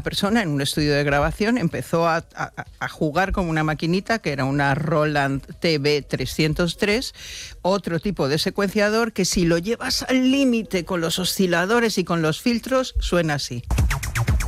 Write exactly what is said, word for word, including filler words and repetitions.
persona en un estudio de grabación empezó a, a, a jugar con una maquinita que era una Roland T B trescientos tres, otro tipo de secuenciador que si lo llevas al límite con los osciladores y con los filtros suena así.